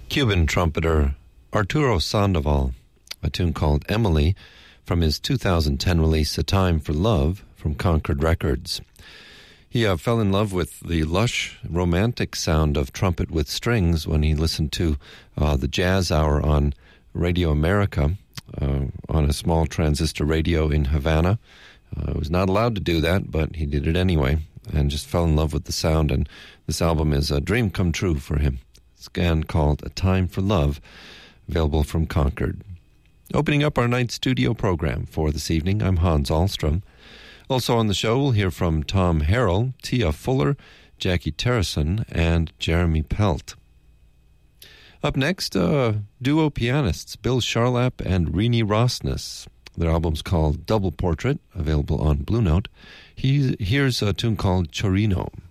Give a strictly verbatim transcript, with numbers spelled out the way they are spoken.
Cuban trumpeter Arturo Sandoval, a tune called Emily from his two thousand ten release A Time for Love from Concord Records. He uh, fell in love with the lush, romantic sound of trumpet with strings when he listened to uh, the Jazz Hour on Radio America uh, on a small transistor radio in Havana. Uh, he was not allowed to do that, but he did it anyway and just fell in love with the sound, and this album is a dream come true for him. It's again called A Time for Love, available from Concord. Opening up our night studio program for this evening, I'm Hans Ahlstrom. Also on the show, we'll hear from Tom Harrell, Tia Fuller, Jackie Terrison, and Jeremy Pelt. Up next, uh, duo pianists Bill Charlap and Rini Rosnes. Their album's called Double Portrait, available on Blue Note. He, here's a tune called Chorino.